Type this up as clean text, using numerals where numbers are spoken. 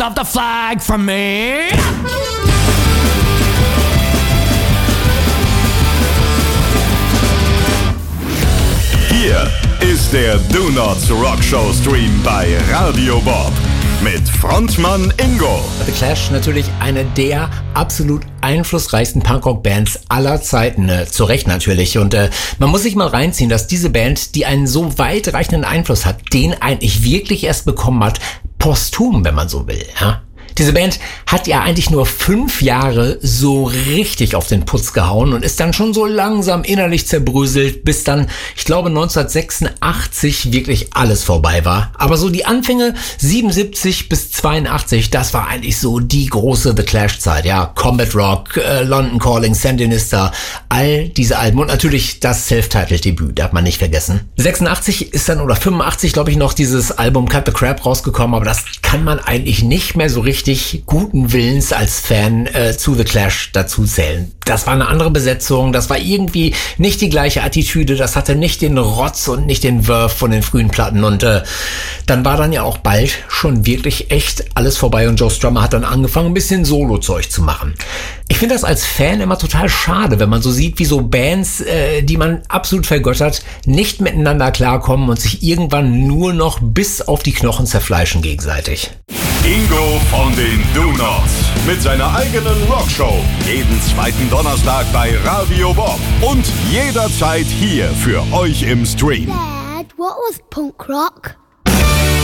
of the flag from me. Hier ist der Do Nots Rock Show Stream bei Radio Bob mit Frontmann Ingo. The Clash natürlich eine der absolut einflussreichsten Punkrock-Bands aller Zeiten, zu Recht natürlich. Und man muss sich mal reinziehen, dass diese Band, die einen so weitreichenden Einfluss hat, den eigentlich wirklich erst bekommen hat, posthum, wenn man so will, ja. Diese Band hat ja eigentlich nur 5 Jahre so richtig auf den Putz gehauen und ist dann schon so langsam innerlich zerbröselt, bis dann, ich glaube 1986 wirklich alles vorbei war. Aber so die Anfänge 77 bis 82, das war eigentlich so die große The Clash-Zeit. Ja, Combat Rock, London Calling, Sandinista, all diese Alben und natürlich das Self-Titled-Debüt, darf man nicht vergessen. 86 ist dann, oder 85 glaube ich noch, dieses Album Cut the Crap rausgekommen, aber das kann man eigentlich nicht mehr so richtig guten Willens als Fan zu The Clash dazu zählen. Das war eine andere Besetzung, das war irgendwie nicht die gleiche Attitüde, das hatte nicht den Rotz und nicht den Wurf von den frühen Platten und dann war dann ja auch bald schon wirklich echt alles vorbei und Joe Strummer hat dann angefangen, ein bisschen Solo-Zeug zu machen. Ich finde das als Fan immer total schade, wenn man so sieht, wie so Bands, die man absolut vergöttert, nicht miteinander klarkommen und sich irgendwann nur noch bis auf die Knochen zerfleischen gegenseitig. Ingo von den Do Nots mit seiner eigenen Rockshow. Jeden zweiten Donnerstag bei Radio Bob und jederzeit hier für euch im Stream. Dad, what was punk rock?